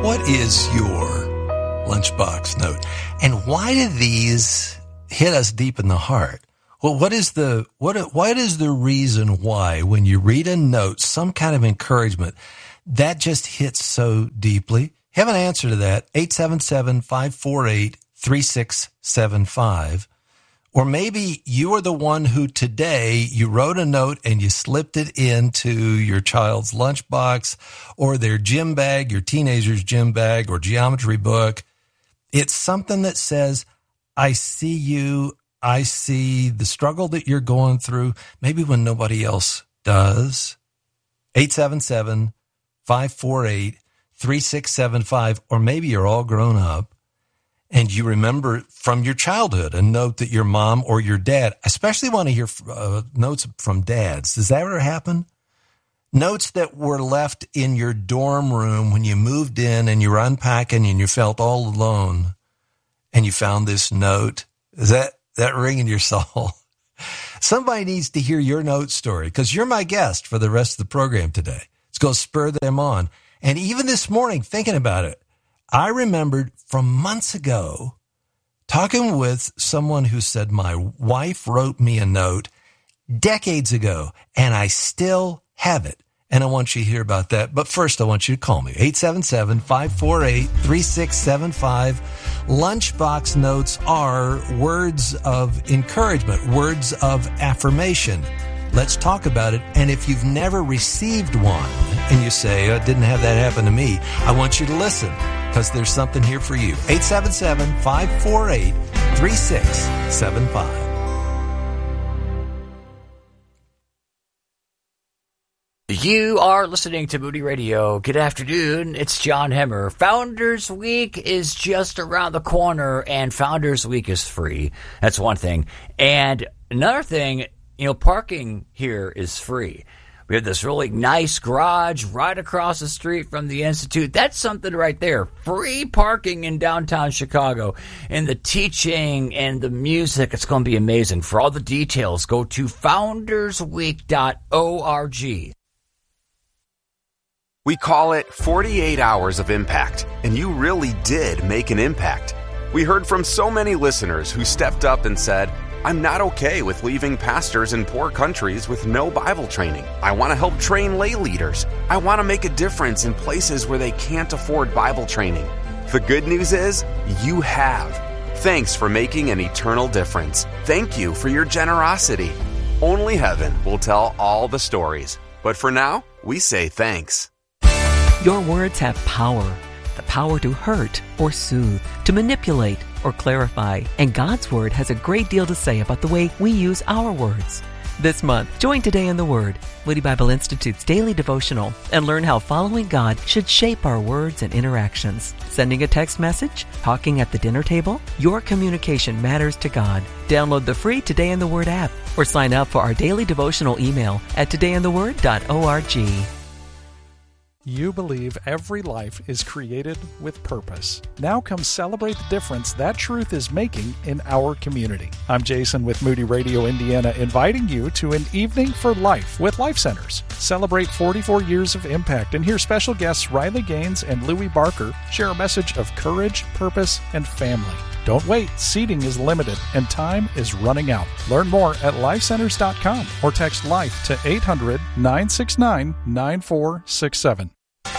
What is your lunchbox note? And why do these hit us deep in the heart? Well, what is the reason why when you read a note, some kind of encouragement, that just hits so deeply? Have an answer to that, 877-548-3675. Or maybe you are the one who today you wrote a note and you slipped it into your child's lunchbox or their gym bag, your teenager's gym bag or geometry book. It's something that says, I see you. I see the struggle that you're going through, maybe when nobody else does. 877-548-3675. Or maybe you're all grown up and you remember from your childhood a note that your mom or your dad, I especially want to hear notes from dads. Does that ever happen? Notes that were left in your dorm room when you moved in and you were unpacking and you felt all alone and you found this note. Is that ring in your soul? Somebody needs to hear your note story because you're my guest for the rest of the program today. Let's go spur them on. And even this morning, thinking about it, I remembered from months ago talking with someone who said, my wife wrote me a note decades ago, and I still have it. And I want you to hear about that. But first, I want you to call me, 877-548-3675. Lunchbox notes are words of encouragement, words of affirmation. Let's talk about it. And if you've never received one and you say, I didn't have that happen to me, I want you to listen because there's something here for you. 877-548-3675. You are listening to Moody Radio. Good afternoon. It's John Hemmer. Founders Week is just around the corner, and Founders Week is free. That's one thing. And another thing, parking here is free. We have this really nice garage right across the street from the Institute. That's something right there. Free parking in downtown Chicago. And the teaching and the music, it's going to be amazing. For all the details, go to foundersweek.org. We call it 48 Hours of Impact, and you really did make an impact. We heard from so many listeners who stepped up and said, I'm not okay with leaving pastors in poor countries with no Bible training. I want to help train lay leaders. I want to make a difference in places where they can't afford Bible training. The good news is, you have. Thanks for making an eternal difference. Thank you for your generosity. Only heaven will tell all the stories. But for now, we say thanks. Your words have power. The power to hurt or soothe, to manipulate or clarify. And God's Word has a great deal to say about the way we use our words. This month, join Today in the Word, Moody Bible Institute's daily devotional, and learn how following God should shape our words and interactions. Sending a text message? Talking at the dinner table? Your communication matters to God. Download the free Today in the Word app or sign up for our daily devotional email at todayintheword.org. You believe every life is created with purpose. Now come celebrate the difference that truth is making in our community. I'm Jason with Moody Radio Indiana, inviting you to an evening for life with Life Centers. Celebrate 44 years of impact and hear special guests Riley Gaines and Louie Barker share a message of courage, purpose, and family. Don't wait. Seating is limited and time is running out. Learn more at lifecenters.com or text LIFE to 800-969-9467.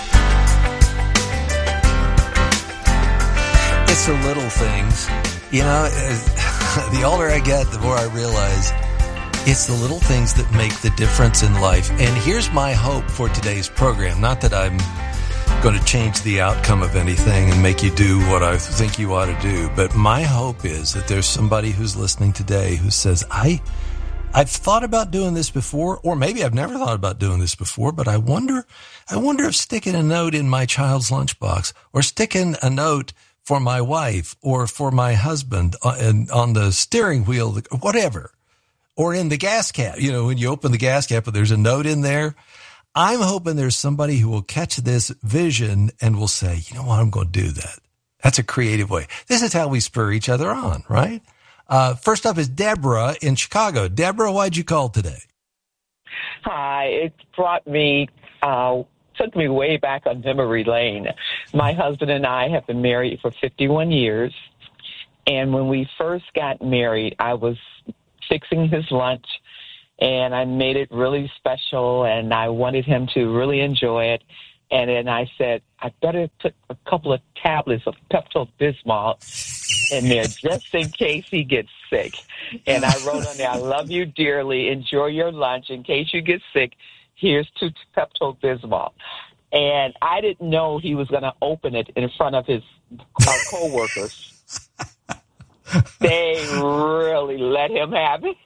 It's the little things. The older I get, the more I realize it's the little things that make the difference in life. And here's my hope for today's program. Not that I'm going to change the outcome of anything and make you do what I think you ought to do, but my hope is that there's somebody who's listening today who says, I've thought about doing this before, or maybe I've never thought about doing this before, but I wonder if sticking a note in my child's lunchbox or sticking a note for my wife or for my husband on the steering wheel, whatever, or in the gas cap, when you open the gas cap and there's a note in there. I'm hoping there's somebody who will catch this vision and will say, you know what, I'm going to do that. That's a creative way. This is how we spur each other on, right? First up is Deborah in Chicago. Deborah, why'd you call today? Hi. It brought me took me way back on memory lane. My husband and I have been married for 51 years. And when we first got married, I was fixing his lunch, and I made it really special, and I wanted him to really enjoy it. And then I said, I better put a couple of tablets of Pepto-Bismol in there just in case he gets sick. And I wrote on there, I love you dearly. Enjoy your lunch. In case you get sick, here's 2 Pepto-Bismol. And I didn't know he was going to open it in front of his coworkers. They really let him have it.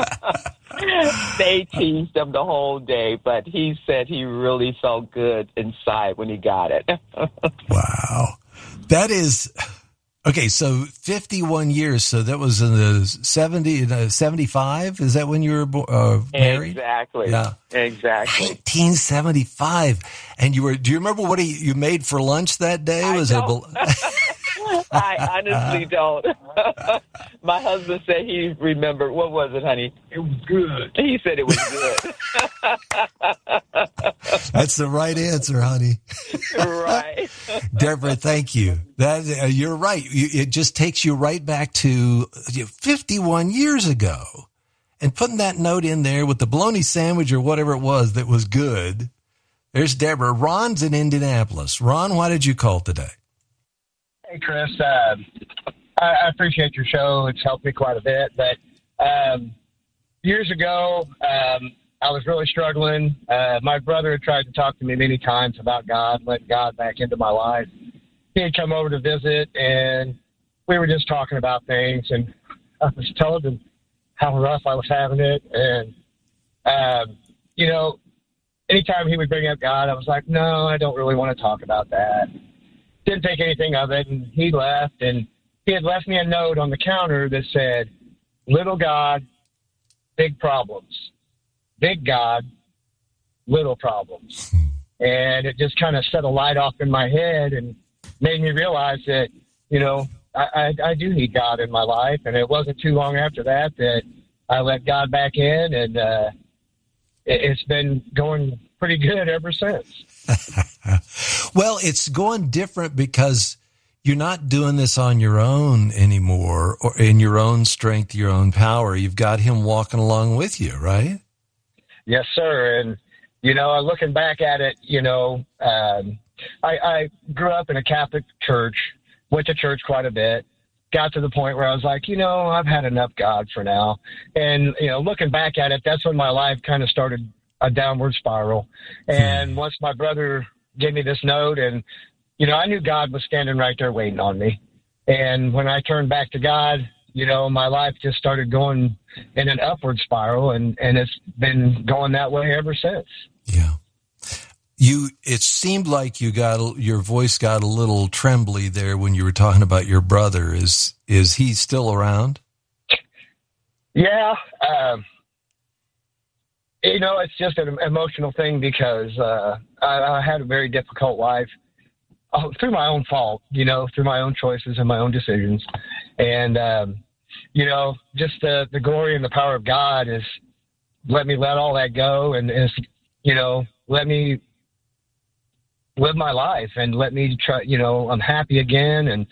They teased him the whole day, but he said he really felt good inside when he got it. Wow. That is, okay, so 51 years, so that was in the 75? Is that when you were married? Exactly. Yeah. Exactly. 1975. And do you remember what you made for lunch that day? I honestly don't. My husband said he remembered. What was it, honey? It was good. He said it was good. That's the right answer, honey. Right. Deborah, thank you. You're right. It just takes you right back to 51 years ago. And putting that note in there with the bologna sandwich or whatever it was that was good. There's Deborah. Ron's in Indianapolis. Ron, why did you call today? Hey, Chris. I appreciate your show. It's helped me quite a bit. But years ago, I was really struggling. My brother had tried to talk to me many times about God, letting God back into my life. He had come over to visit, and we were just talking about things. And I was telling him how rough I was having it. And, anytime he would bring up God, I was like, no, I don't really want to talk about that. Didn't think anything of it, and he left, and he had left me a note on the counter that said, little God, big problems. Big God, little problems. And it just kind of set a light off in my head and made me realize that, I do need God in my life. And it wasn't too long after that I let God back in, and it's been going pretty good ever since. Well, it's going different because you're not doing this on your own anymore, or in your own strength, your own power. You've got him walking along with you, right? Yes, sir. And, looking back at it, I grew up in a Catholic church, went to church quite a bit, got to the point where I was like, I've had enough God for now. And, looking back at it, that's when my life kind of started a downward spiral. And once my brother gave me this note, and, I knew God was standing right there waiting on me. And when I turned back to God, my life just started going in an upward spiral, and it's been going that way ever since. Yeah. It seemed like your voice got a little trembly there when you were talking about your brother. Is he still around? Yeah. It's just an emotional thing because I had a very difficult life through my own fault, through my own choices and my own decisions. And, just the glory and the power of God is let me let all that go and let me live my life and let me try, I'm happy again. And,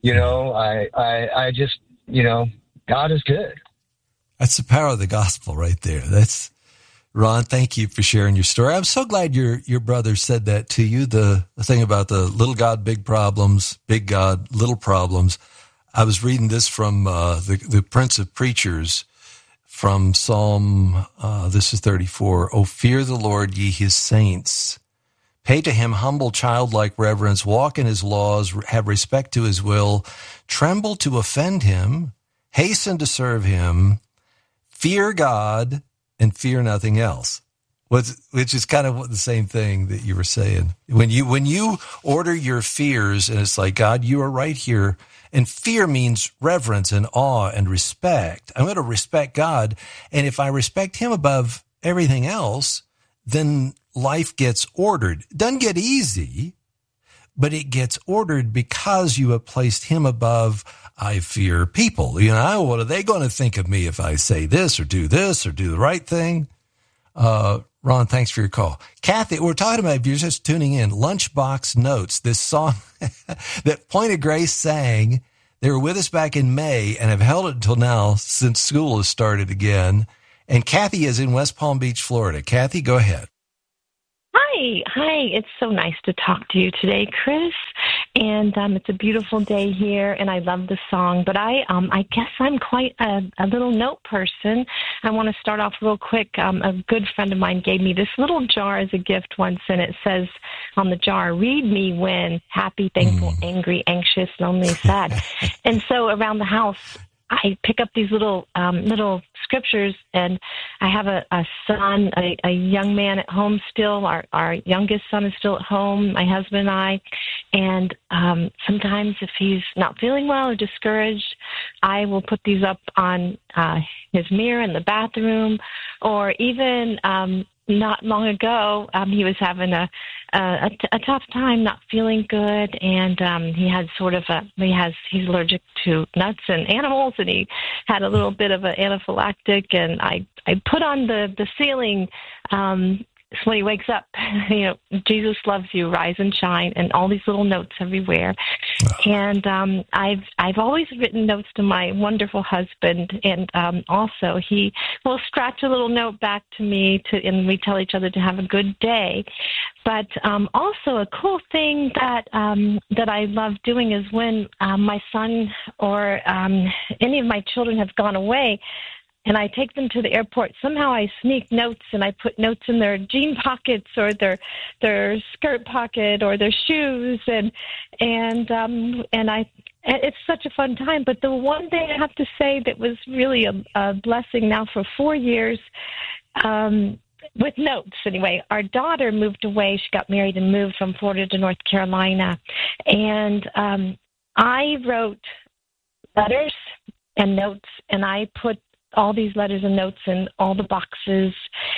I just, God is good. That's the power of the gospel right there. Ron, thank you for sharing your story. I'm so glad your brother said that to you, the thing about the little God, big problems, big God, little problems. I was reading this from the Prince of Preachers from Psalm, this is 34. Oh, fear the Lord, ye his saints. Pay to him humble childlike reverence, walk in his laws, have respect to his will, tremble to offend him, hasten to serve him, fear God, and fear nothing else, which is kind of the same thing that you were saying. When you order your fears, and it's like, God, you are right here, and fear means reverence and awe and respect. I'm going to respect God, and if I respect him above everything else, then life gets ordered. It doesn't get easy, but it gets ordered because you have placed him above. I fear people. What are they going to think of me if I say this or do the right thing? Ron, thanks for your call. Kathy, we're talking about, if you're just tuning in, Lunchbox Notes, this song that Point of Grace sang. They were with us back in May and have held it until now since school has started again. And Kathy is in West Palm Beach, Florida. Kathy, go ahead. Hi. It's so nice to talk to you today, Chris. And it's a beautiful day here, and I love the song. But I guess I'm quite a little note person. I want to start off real quick. A good friend of mine gave me this little jar as a gift once, and it says on the jar, "Read me when happy, thankful, angry, anxious, lonely, sad." And so around the house, I pick up these little scriptures, and I have a son, a young man at home still. Our youngest son is still at home, my husband and I. And sometimes if he's not feeling well or discouraged, I will put these up on his mirror in the bathroom, or even not long ago, he was having a tough time, not feeling good, and he had he's allergic to nuts and animals, and he had a little bit of an anaphylactic, and I put on the ceiling so when he wakes up, Jesus loves you, rise and shine, and all these little notes everywhere. And I've always written notes to my wonderful husband, and also he will scratch a little note back to me, and we tell each other to have a good day. But also a cool thing that I love doing is when my son or any of my children have gone away, and I take them to the airport, somehow I sneak notes, and I put notes in their jean pockets or their skirt pocket or their shoes, and it's such a fun time. But the one thing I have to say that was really a blessing now for 4 years, with notes anyway, our daughter moved away. She got married and moved from Florida to North Carolina, and I wrote letters and notes, and I put all these letters and notes in all the boxes,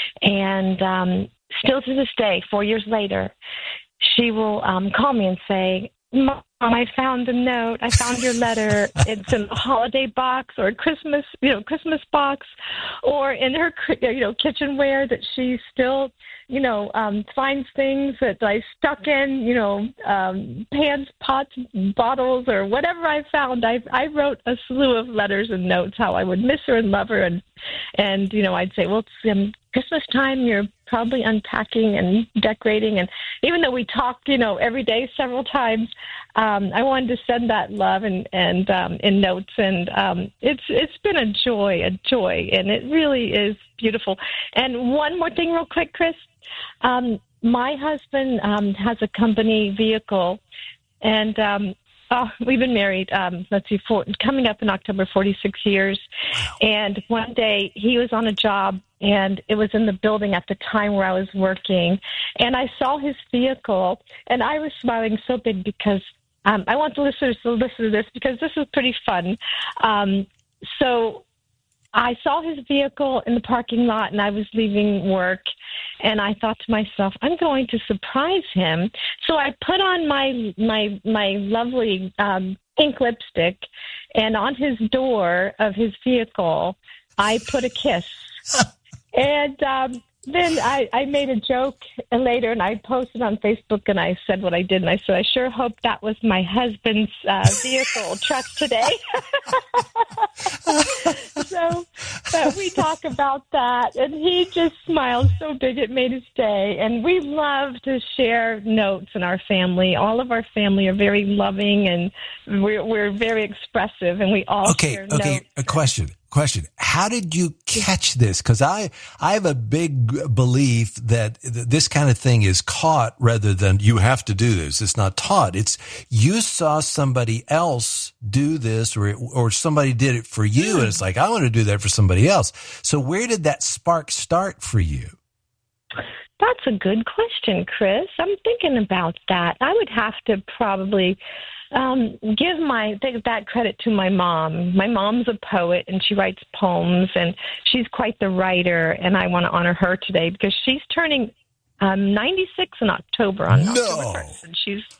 and still to this day, 4 years later, she will call me and say, "Mom, I found the note. I found your letter. It's in a holiday box or a Christmas box, or in her kitchenware that she still finds things that I stuck in pans, pots, bottles, or whatever I found. I wrote a slew of letters and notes how I would miss her and love her, and I'd say, well, it's Christmas time. You're probably unpacking and decorating, and even though we talk every day several times, I wanted to send that love and in notes, and it's been a joy, and it really is beautiful. And one more thing real quick, Chris. My husband has a company vehicle, and we've been married, coming up in October, 46 years. Wow. And one day he was on a job, and it was in the building at the time where I was working, and I saw his vehicle, and I was smiling so big because I want the listeners to listen to this because this is pretty fun. So I saw his vehicle in the parking lot, and I was leaving work, and I thought to myself, I'm going to surprise him. So I put on my lovely pink lipstick, and on his door of his vehicle, I put a kiss. And then I made a joke later, and I posted on Facebook, and I said what I did, and I said, I sure hope that was my husband's vehicle truck today. So we talk about that, and he just smiled so big it made his day. And we love to share notes in our family. All of our family are very loving, and we're very expressive, and we all share notes. Okay, a question. How did you catch this? Because I have a big belief that this kind of thing is caught rather than you have to do this. It's not taught. It's you saw somebody else do this, or somebody did it for you, and it's like, I want to do that for somebody else. So where did that spark start for you? That's a good question, Chris. I'm thinking about that. I would have to probably give that credit to my mom. My mom's a poet, and she writes poems, and she's quite the writer, and I want to honor her today because she's turning 96 in October on October 1st, and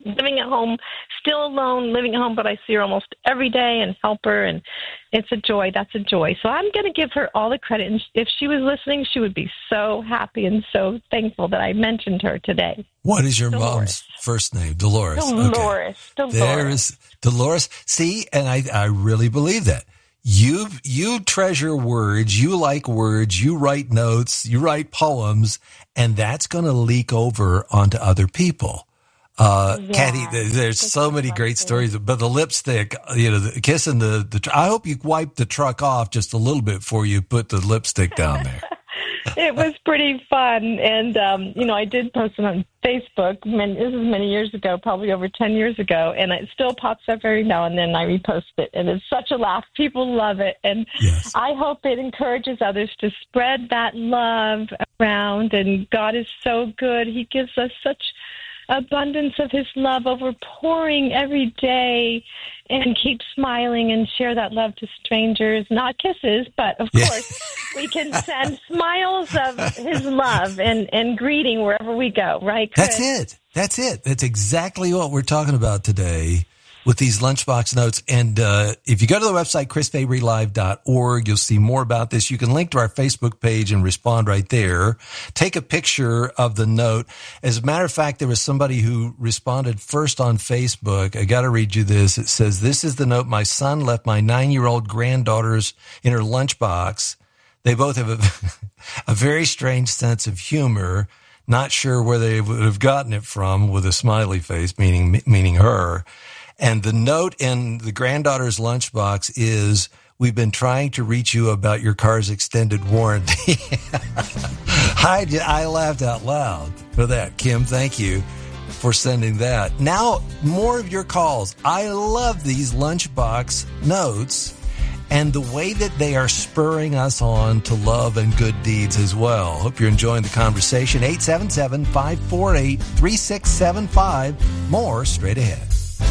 living at home, still alone, living at home, but I see her almost every day and help her, and it's a joy. That's a joy. So I'm going to give her all the credit. And if she was listening, she would be so happy and so thankful that I mentioned her today. What is your mom's first name? Dolores. Dolores. Okay. Dolores. There's Dolores. See, and I really believe that. You treasure words, you like words, you write notes, you write poems, and that's going to leak over onto other people. Kathy, there's so many great stories, but the lipstick, the kissing I hope you wipe the truck off just a little bit before you put the lipstick down there. It was pretty fun. And, I did post it on Facebook. This is many years ago, probably over 10 years ago. And it still pops up every now and then. I repost it. And it's such a laugh. People love it. And yes. I hope it encourages others to spread that love around. And God is so good. He gives us such abundance of his love overpouring every day, and keep smiling and share that love to strangers. Not kisses, but of course we can send smiles of his love and greeting wherever we go, right, Chris? That's it. That's exactly what we're talking about today with these lunchbox notes. And if you go to the website, chrisfabrylive.org, you'll see more about this. You can link to our Facebook page and respond right there. Take a picture of the note. As a matter of fact, there was somebody who responded first on Facebook. I got to read you this. It says, "This is the note my son left my 9-year-old granddaughters in her lunchbox. They both have a very strange sense of humor. Not sure where they would have gotten it from," with a smiley face, meaning her. And the note in the granddaughter's lunchbox is, "We've been trying to reach you about your car's extended warranty." I laughed out loud for that. Kim, thank you for sending that. Now, more of your calls. I love these lunchbox notes and the way that they are spurring us on to love and good deeds as well. Hope you're enjoying the conversation. 877-548-3675. More straight ahead.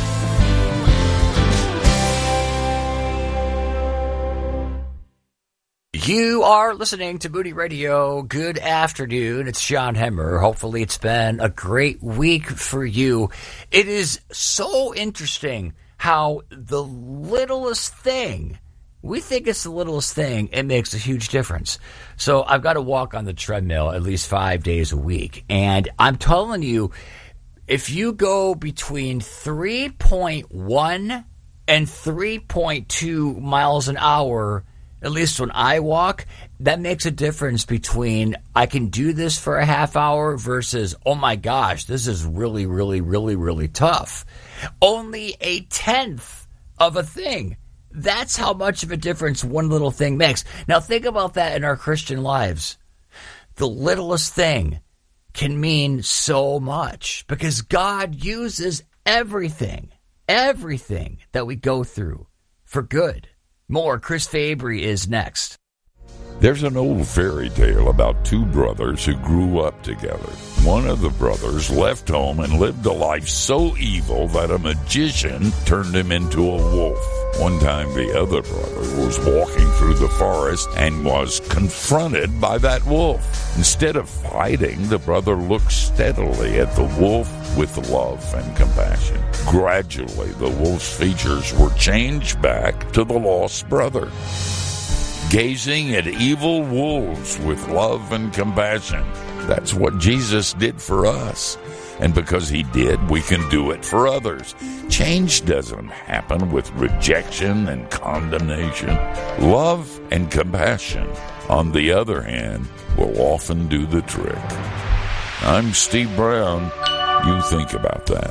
You are listening to Moody Radio. Good afternoon. It's John Hemmer. Hopefully it's been a great week for you. It is so interesting how the littlest thing, we think it's the littlest thing, it makes a huge difference. So I've got to walk on the treadmill at least 5 days a week. And I'm telling you, if you go between 3.1 and 3.2 miles an hour, at least when I walk, that makes a difference between I can do this for a half hour versus, oh my gosh, this is really, really, really, really tough. Only a tenth of a thing. That's how much of a difference one little thing makes. Now think about that in our Christian lives. The littlest thing can mean so much because God uses everything that we go through for good. More Chris Fabry is next. There's an old fairy tale about two brothers who grew up together. One of the brothers left home and lived a life so evil that a magician turned him into a wolf. One time the other brother was walking through the forest and was confronted by that wolf. Instead of fighting, the brother looked steadily at the wolf with love and compassion. Gradually, the wolf's features were changed back to the lost brother. Gazing at evil wolves with love and compassion. That's what Jesus did for us. And because he did, we can do it for others. Change doesn't happen with rejection and condemnation. Love and compassion, on the other hand, will often do the trick. I'm Steve Brown. You think about that.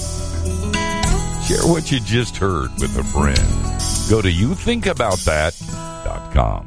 Share what you just heard with a friend. Go to youthinkaboutthat.com.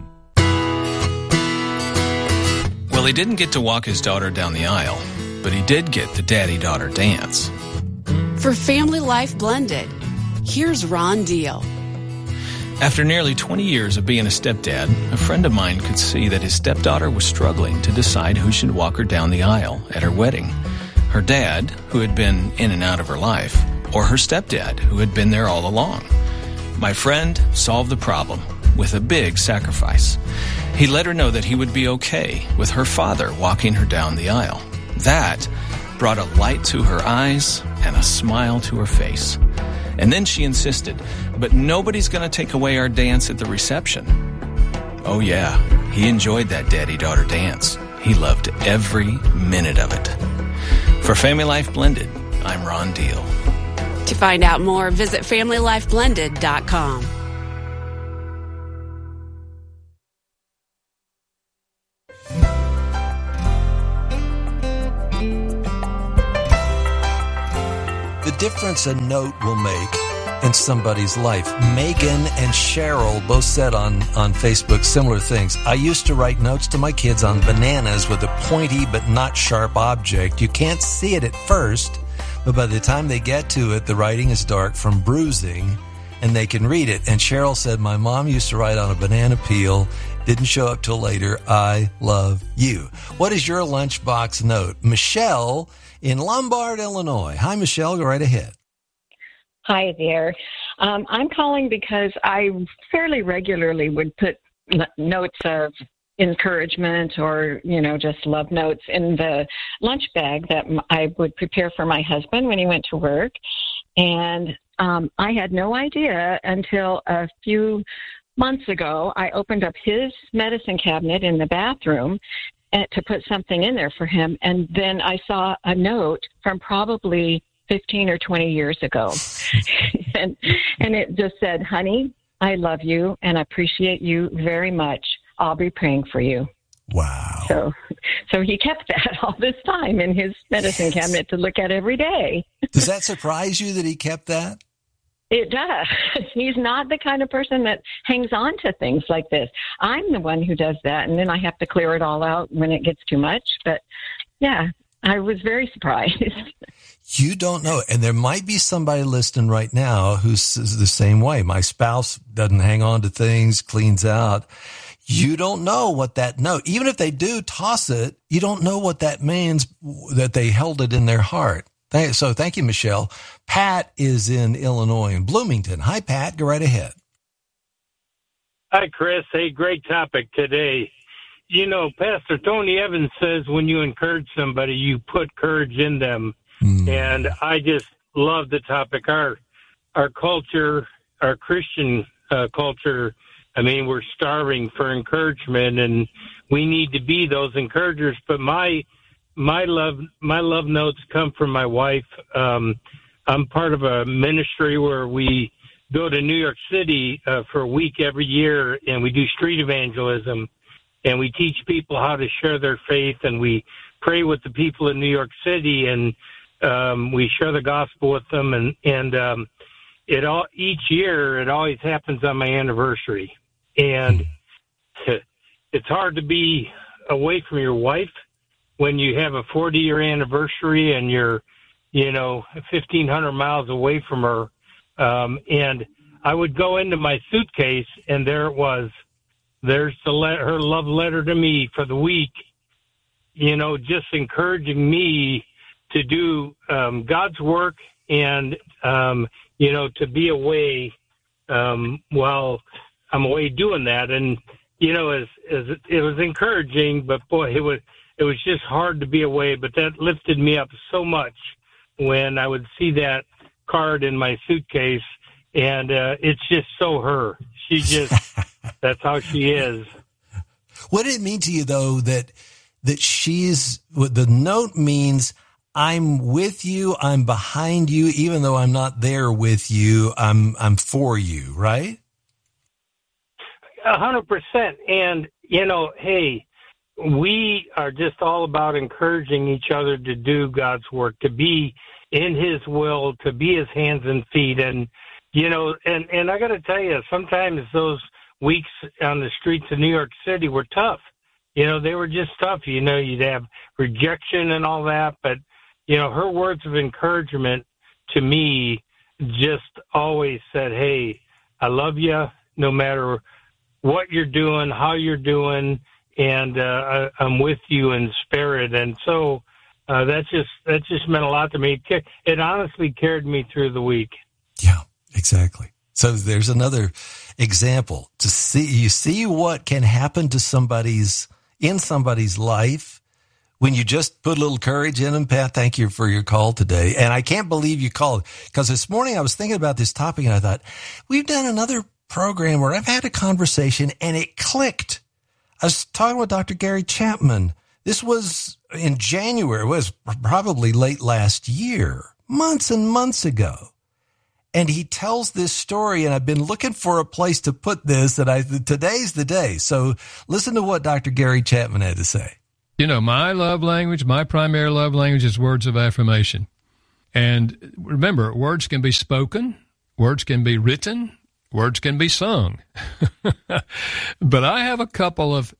Well, he didn't get to walk his daughter down the aisle, but he did get the daddy-daughter dance. For Family Life Blended, here's Ron Deal. After nearly 20 years of being a stepdad, a friend of mine could see that his stepdaughter was struggling to decide who should walk her down the aisle at her wedding. Her dad, who had been in and out of her life, or her stepdad, who had been there all along. My friend solved the problem with a big sacrifice. He let her know that he would be okay with her father walking her down the aisle. That brought a light to her eyes and a smile to her face. And then she insisted, but nobody's going to take away our dance at the reception. Oh yeah, he enjoyed that daddy-daughter dance. He loved every minute of it. For Family Life Blended, I'm Ron Deal. To find out more, visit FamilyLifeBlended.com. The difference a note will make in somebody's life. Megan and Cheryl both said on Facebook similar things. I used to write notes to my kids on bananas with a pointy but not sharp object. You can't see it at first, but by the time they get to it, the writing is dark from bruising, and they can read it. And Cheryl said, my mom used to write on a banana peel. Didn't show up till later. I love you. What is your lunchbox note? Michelle in Lombard, Illinois. Hi, Michelle. Go right ahead. Hi there. I'm calling because I fairly regularly would put notes of encouragement or, just love notes in the lunch bag that I would prepare for my husband when he went to work. And I had no idea until a few months ago, I opened up his medicine cabinet in the bathroom to put something in there for him. And then I saw a note from probably 15 or 20 years ago. and it just said, honey, I love you and appreciate you very much. I'll be praying for you. Wow. So he kept that all this time in his medicine cabinet to look at every day. Does that surprise you that he kept that? It does. He's not the kind of person that hangs on to things like this. I'm the one who does that, and then I have to clear it all out when it gets too much. But, yeah, I was very surprised. You don't know. And there might be somebody listening right now who's the same way. My spouse doesn't hang on to things, cleans out. You don't know what that note, even if they do toss it, you don't know what that means, that they held it in their heart. So thank you, Michelle. Pat is in Illinois, in Bloomington. Hi, Pat. Go right ahead. Hi, Chris. Hey, great topic today. Pastor Tony Evans says when you encourage somebody, you put courage in them. And I just love the topic. Our culture, our Christian culture, we're starving for encouragement, and we need to be those encouragers. But my love notes come from my wife. I'm part of a ministry where we go to New York City for a week every year, and we do street evangelism, and we teach people how to share their faith, and we pray with the people in New York City, and we share the gospel with them, and each year it always happens on my anniversary, and it's hard to be away from your wife when you have a 40-year anniversary and you're 1,500 miles away from her. And I would go into my suitcase, and there it was. There's her love letter to me for the week, just encouraging me to do God's work and, to be away while I'm away doing that. And, it was encouraging, but boy, it was just hard to be away. But that lifted me up so much when I would see that card in my suitcase, and it's just so her. She just, that's how she is. What did it mean to you, though, that she's, what the note means, I'm with you, I'm behind you, even though I'm not there with you, I'm for you, right? 100%. And, hey, we are just all about encouraging each other to do God's work, to be in His will, to be His hands and feet. And, and I got to tell you, sometimes those weeks on the streets of New York City were tough. They were just tough. You'd have rejection and all that. But, her words of encouragement to me just always said, hey, I love you no matter what you're doing, how you're doing, and I'm with you in spirit. And so that just meant a lot to me. It honestly carried me through the week. Yeah, exactly. So there's another example to see. You see what can happen to somebody's life when you just put a little courage in them. Pat, thank you for your call today. And I can't believe you called, because this morning I was thinking about this topic and I thought, we've done another program where I've had a conversation and it clicked. I was talking with Dr. Gary Chapman. This was in January. It was probably late last year, months and months ago. And he tells this story, and I've been looking for a place to put this, today's the day. So listen to what Dr. Gary Chapman had to say. You know, my love language, my primary love language is words of affirmation. And remember, words can be spoken, words can be written, words can be sung. But I have a couple of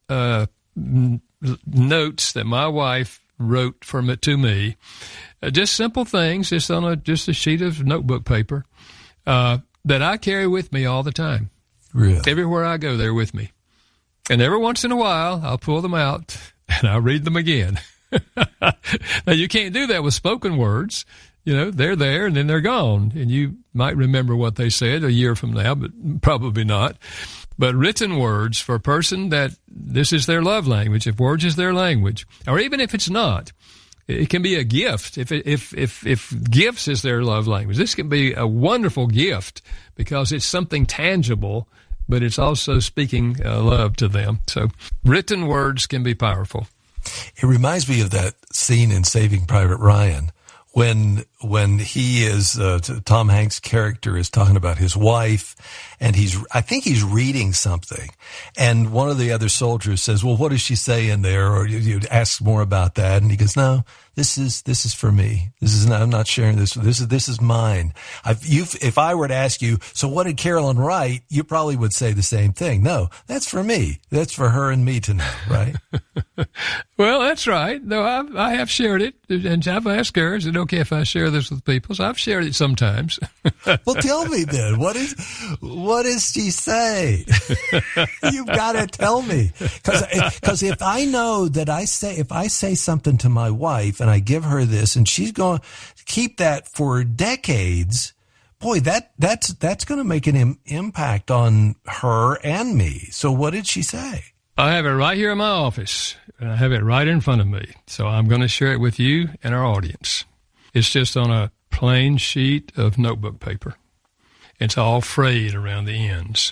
notes that my wife wrote to me, just simple things, just on just a sheet of notebook paper, that I carry with me all the time. Really? Everywhere I go, they're with me. And every once in a while, I'll pull them out and I'll read them again. Now, you can't do that with spoken words. You know, they're there and then they're gone. And you might remember what they said a year from now, but probably not. But written words, for a person that this is their love language, if words is their language, or even if it's not, it can be a gift. If gifts is their love language, this can be a wonderful gift because it's something tangible, but it's also speaking love to them. So written words can be powerful. It reminds me of that scene in Saving Private Ryan when he is, Tom Hanks' character is talking about his wife, and I think he's reading something, and one of the other soldiers says, well, what does she say in there? Or you ask more about that, and he goes, no, this is for me. I'm not sharing this. This is mine. If I were to ask you, so what did Carolyn write? You probably would say the same thing. No, that's for me. That's for her and me to know, right? Well, that's right. No, I have shared it, and I've asked her, is it okay if I share this with people? So I've shared it sometimes. Well, tell me then, what does she say? You've got to tell me. Because if I know that if I say something to my wife and I give her this and she's going to keep that for decades, boy, that's going to make an impact on her and me. So what did she say? I have it right here in my office, and I have it right in front of me. So I'm going to share it with you and our audience. It's just on a plain sheet of notebook paper. It's all frayed around the ends.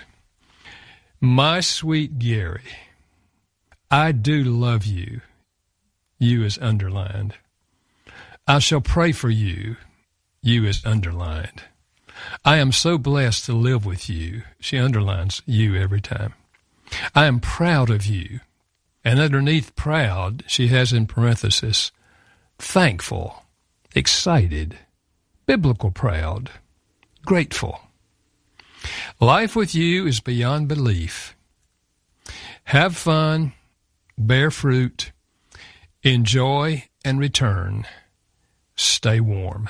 My sweet Gary, I do love you. You is underlined. I shall pray for you. You is underlined. I am so blessed to live with you. She underlines you every time. I am proud of you. And underneath proud, she has in parenthesis, thankful, excited, biblical proud, grateful. Life with you is beyond belief. Have fun, bear fruit, enjoy and return. Stay warm.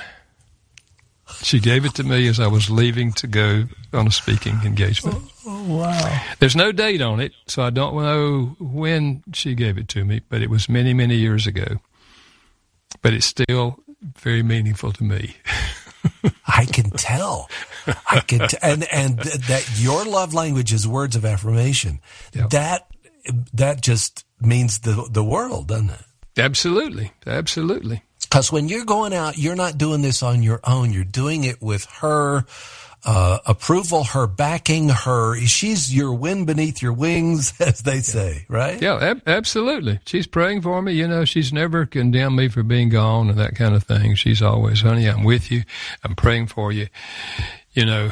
She gave it to me as I was leaving to go on a speaking engagement. Oh, wow. There's no date on it, so I don't know when she gave it to me, but it was many, many years ago. But it's still very meaningful to me. I can tell. And that your love language is words of affirmation. Yep. That just means the world, doesn't it? Absolutely. Absolutely. Because when you're going out, you're not doing this on your own. You're doing it with her approval, her backing, she's your wind beneath your wings, as they say, right? Yeah, absolutely. She's praying for me. You know, she's never condemned me for being gone and that kind of thing. She's always, honey, I'm with you. I'm praying for you. You know,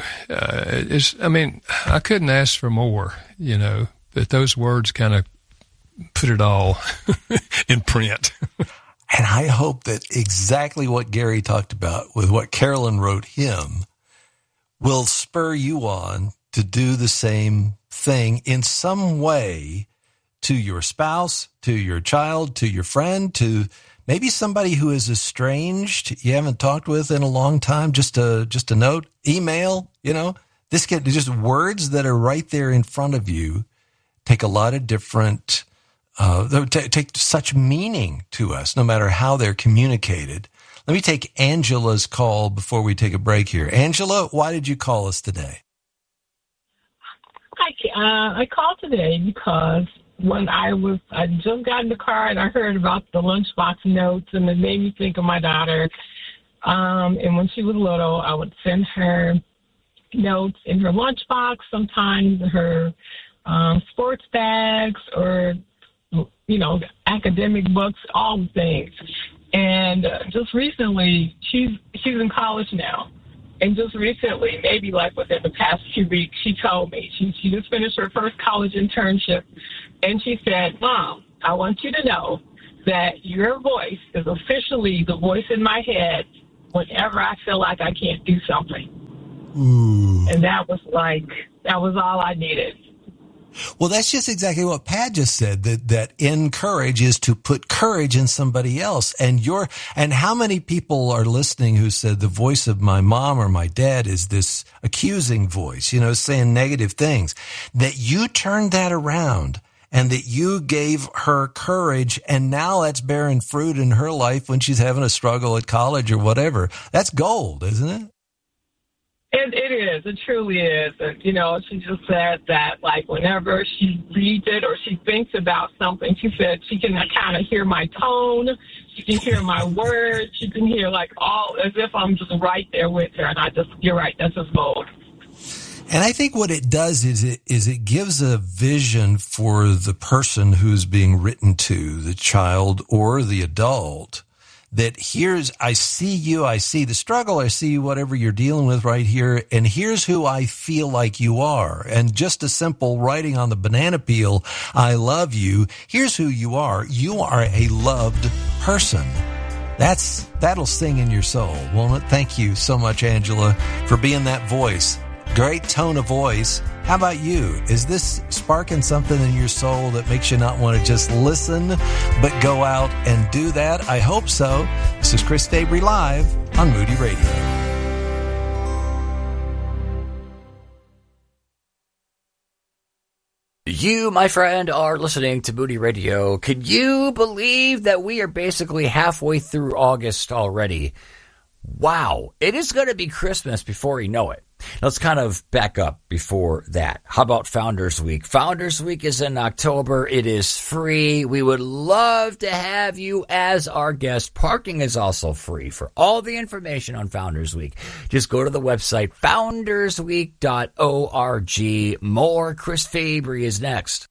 I couldn't ask for more, you know, but those words kind of put it all in print. And I hope that exactly what Gary talked about with what Carolyn wrote him will spur you on to do the same thing in some way to your spouse, to your child, to your friend, to maybe somebody who is estranged you haven't talked with in a long time. Just a note, email, you know, just words that are right there in front of you take a lot of different take such meaning to us, no matter how they're communicated. Let me take Angela's call before we take a break here. Angela, why did you call us today? Hi, I called today because when I just got in the car and I heard about the lunchbox notes, and it made me think of my daughter. And when she was little, I would send her notes in her lunchbox, sometimes her sports bags, or, you know, academic books, all the things. And just recently, she's in college now. And just recently, maybe like within the past few weeks, she told me she just finished her first college internship. And she said, Mom, I want you to know that your voice is officially the voice in my head whenever I feel like I can't do something. Ooh. And that was all I needed. Well, that's just exactly what Pat just said, that encourage is to put courage in somebody else. And how many people are listening who said the voice of my mom or my dad is this accusing voice, you know, saying negative things, that you turned that around and that you gave her courage, and now that's bearing fruit in her life when she's having a struggle at college or whatever. That's gold, isn't it? It is. It truly is. And, you know, she just said that, like, whenever she reads it or she thinks about something, she said she can kind of hear my tone. She can hear my words. She can hear, like, all as if I'm just right there with her. And you're right, that's just gold. And I think what it does is it gives a vision for the person who's being written to, the child or the adult, that I see you, I see the struggle, I see whatever you're dealing with right here, and here's who I feel like you are. And just a simple writing on the banana peel, I love you, here's who you are. You are a loved person. That'll sing in your soul, won't it? Thank you so much, Angela, for being that voice. Great tone of voice. How about you? Is this sparking something in your soul that makes you not want to just listen, but go out and do that? I hope so. This is Chris Fabry Live on Moody Radio. You, my friend, are listening to Moody Radio. Could you believe that we are basically halfway through August already? Wow. It is going to be Christmas before you know it. Let's kind of back up before that. How about Founders Week? Founders Week is in October. It is free. We would love to have you as our guest. Parking is also free. For all the information on Founders Week, just go to the website, foundersweek.org. More Chris Fabry is next.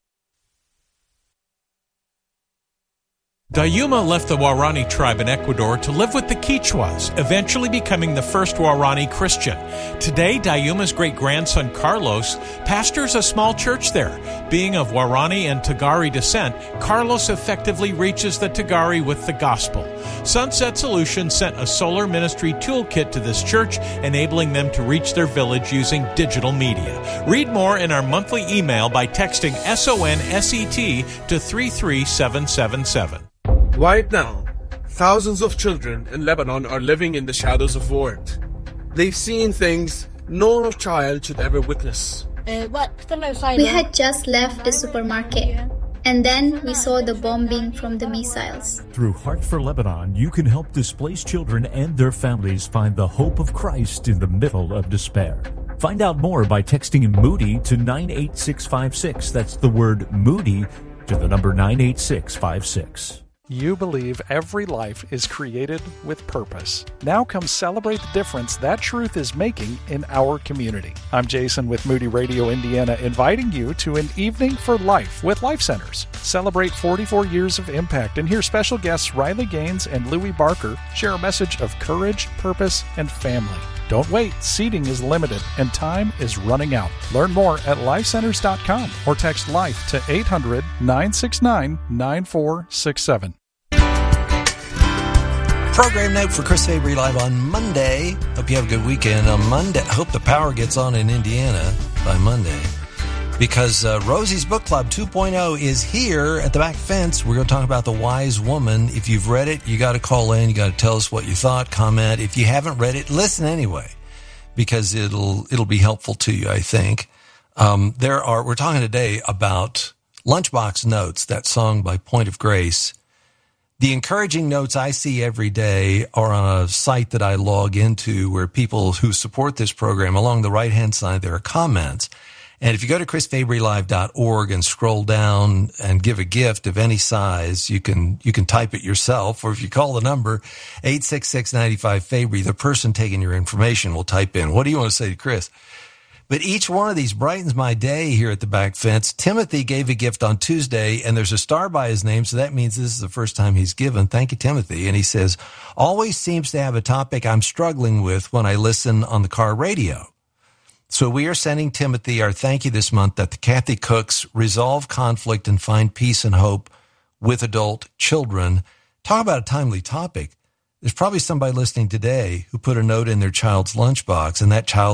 Dayuma left the Waorani tribe in Ecuador to live with the Quichuas, eventually becoming the first Waorani Christian. Today, Dayuma's great-grandson Carlos pastors a small church there. Being of Waorani and Tagari descent, Carlos effectively reaches the Tagari with the gospel. Sunset Solutions sent a solar ministry toolkit to this church, enabling them to reach their village using digital media. Read more in our monthly email by texting SONSET to 33777. Right now, thousands of children in Lebanon are living in the shadows of war. They've seen things no child should ever witness. We had just left the supermarket, and then we saw the bombing from the missiles. Through Heart for Lebanon, you can help displaced children and their families find the hope of Christ in the middle of despair. Find out more by texting Moody to 98656. That's the word Moody to the number 98656. You believe every life is created with purpose. Now come celebrate the difference that truth is making in our community. I'm Jason with Moody Radio Indiana, inviting you to an evening for life with Life Centers. Celebrate 44 years of impact and hear special guests Riley Gaines and Louis Barker share a message of courage, purpose, and family. Don't wait. Seating is limited and time is running out. Learn more at lifecenters.com or text LIFE to 800-969-9467. Program note for Chris Fabry Live on Monday. Hope you have a good weekend. On Monday, I hope the power gets on in Indiana by Monday, because Rosie's Book Club 2.0 is here at the back fence. We're going to talk about The Wise Woman. If you've read it, you got to call in. You got to tell us what you thought, comment. If you haven't read it, listen anyway, because it'll be helpful to you, I think. We're talking today about Lunchbox Notes, that song by Point of Grace. The encouraging notes I see every day are on a site that I log into where people who support this program, along the right-hand side, there are comments. And if you go to chrisfabrylive.org and scroll down and give a gift of any size, you can type it yourself, or if you call the number 866-95-FABRY, the person taking your information will type in, what do you want to say to Chris? But each one of these brightens my day here at the Back Fence. Timothy gave a gift on Tuesday, and there's a star by his name, so that means this is the first time he's given. Thank you, Timothy. And he says, always seems to have a topic I'm struggling with when I listen on the car radio. So we are sending Timothy our thank you this month that the Kathy Cooks resolve conflict and find peace and hope with adult children. Talk about a timely topic. There's probably somebody listening today who put a note in their child's lunchbox, and that child